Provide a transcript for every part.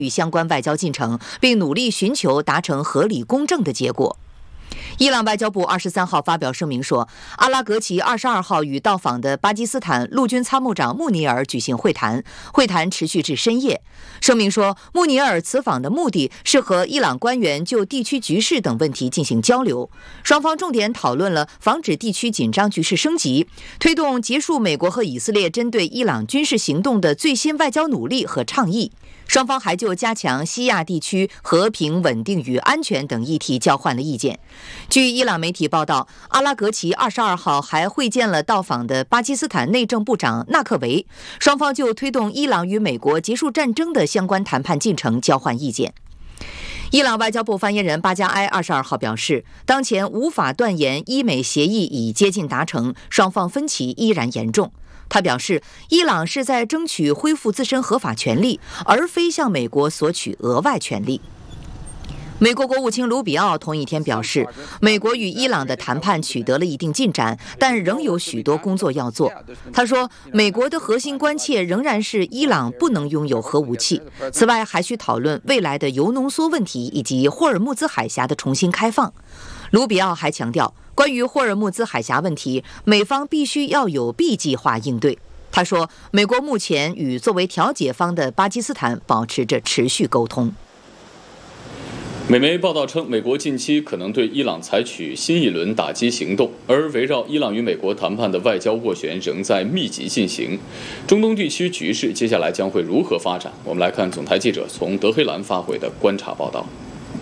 与相关外交进程，并努力寻求达成合理公正的结果。伊朗外交部23号发表声明说，阿拉格齐22号与到访的巴基斯坦陆军参谋长穆尼尔举行会谈，会谈持续至深夜。声明说，穆尼尔此访的目的是和伊朗官员就地区局势等问题进行交流，双方重点讨论了防止地区紧张局势升级、推动结束美国和以色列针对伊朗军事行动的最新外交努力和倡议。双方还就加强西亚地区和平、稳定与安全等议题交换了意见。据伊朗媒体报道，阿拉格齐22号还会见了到访的巴基斯坦内政部长纳克维，双方就推动伊朗与美国结束战争的相关谈判进程交换意见。伊朗外交部发言人巴加埃22号表示，当前无法断言伊美协议已接近达成，双方分歧依然严重。他表示，伊朗是在争取恢复自身合法权利，而非向美国索取额外权利。美国国务卿卢比奥同一天表示，美国与伊朗的谈判取得了一定进展，但仍有许多工作要做。他说，美国的核心关切仍然是伊朗不能拥有核武器，此外还需讨论未来的铀浓缩问题以及霍尔木兹海峡的重新开放。卢比奥还强调，关于霍尔木兹海峡问题，美方必须要有 B 计划应对。他说，美国目前与作为调解方的巴基斯坦保持着持续沟通。 美媒报道称，美国近期可能对伊朗采取新一轮打击行动，而围绕伊朗与美国谈判的外交斡旋仍在密集进行。中东地区局势接下来将会如何发展？我们来看总台记者从德黑兰发回的观察报道。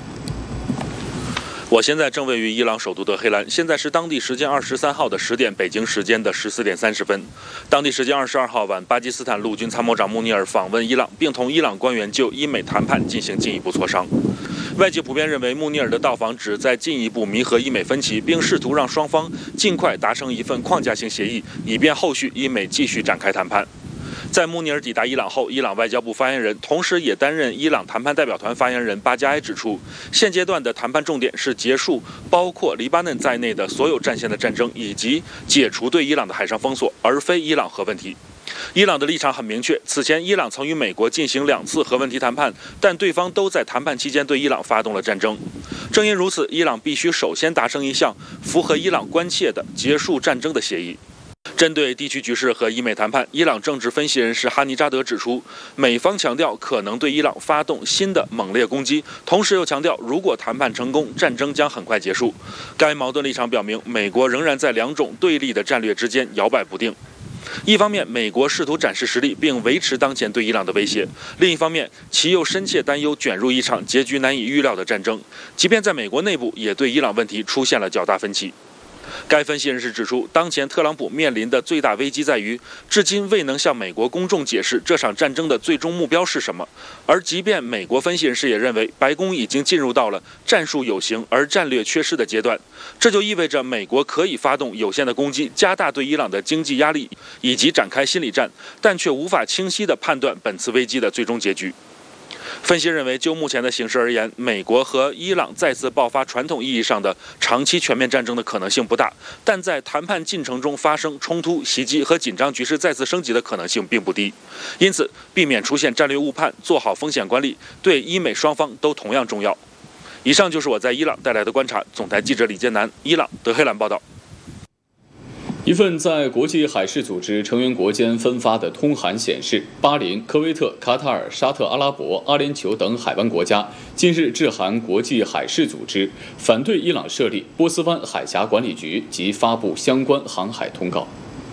我现在正位于伊朗首都德黑兰，现在是当地时间23号的10点，北京时间的14点30分。当地时间22号晚，巴基斯坦陆军参谋长穆尼尔访问伊朗，并同伊朗官员就伊美谈判进行进一步磋商。外界普遍认为，穆尼尔的到访旨在进一步弥合伊美分歧，并试图让双方尽快达成一份框架性协议，以便后续伊美继续展开谈判。在穆尼尔抵达伊朗后，伊朗外交部发言人，同时也担任伊朗谈判代表团发言人巴加埃指出，现阶段的谈判重点是结束包括黎巴嫩在内的所有战线的战争，以及解除对伊朗的海上封锁，而非伊朗核问题。伊朗的立场很明确，此前伊朗曾与美国进行2次核问题谈判，但对方都在谈判期间对伊朗发动了战争。正因如此，伊朗必须首先达成一项符合伊朗关切的结束战争的协议。针对地区局势和伊美谈判，伊朗政治分析人士哈尼扎德指出，美方强调可能对伊朗发动新的猛烈攻击，同时又强调，如果谈判成功，战争将很快结束。该矛盾立场表明，美国仍然在2种对立的战略之间摇摆不定。一方面，美国试图展示实力并维持当前对伊朗的威胁；另一方面，其又深切担忧卷入一场结局难以预料的战争，即便在美国内部，也对伊朗问题出现了较大分歧。该分析人士指出，当前特朗普面临的最大危机在于，至今未能向美国公众解释这场战争的最终目标是什么。而即便美国分析人士也认为，白宫已经进入到了战术有形而战略缺失的阶段，这就意味着美国可以发动有限的攻击，加大对伊朗的经济压力，以及展开心理战，但却无法清晰地判断本次危机的最终结局。分析认为，就目前的形势而言，美国和伊朗再次爆发传统意义上的长期全面战争的可能性不大，但在谈判进程中发生冲突、袭击和紧张局势再次升级的可能性并不低。因此，避免出现战略误判，做好风险管理，对伊美双方都同样重要。以上就是我在伊朗带来的观察。总台记者李建南，伊朗德黑兰报道。 一份在国际海事组织成员国间分发的通函显示，巴林、科威特、卡塔尔、沙特阿拉伯、阿联酋等海湾国家近日致函国际海事组织，反对伊朗设立波斯湾海峡管理局及发布相关航海通告。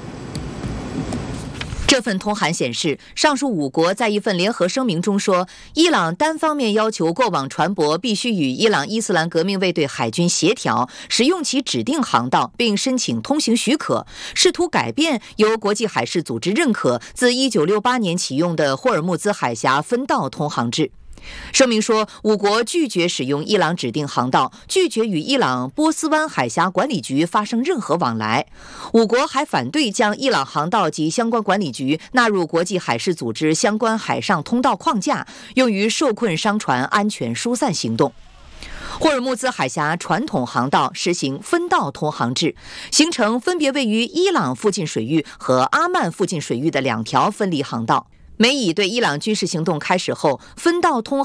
这份通函显示，上述5国在一份联合声明中说，伊朗单方面要求过往船舶必须与伊朗伊斯兰革命卫队海军协调，使用其指定航道，并申请通行许可，试图改变由国际海事组织认可自1968年启用的霍尔木兹海峡分道通航制。声明说，5国拒绝使用伊朗指定航道，拒绝与伊朗波斯湾海峡管理局发生任何往来。5国还反对将伊朗航道及相关管理局纳入国际海事组织相关海上通道框架，用于受困商船安全疏散行动。霍尔木兹海峡传统航道实行分道通航制，形成分别位于伊朗附近水域和阿曼附近水域的2条分离航道。 美以对伊朗军事行动开始后，分道通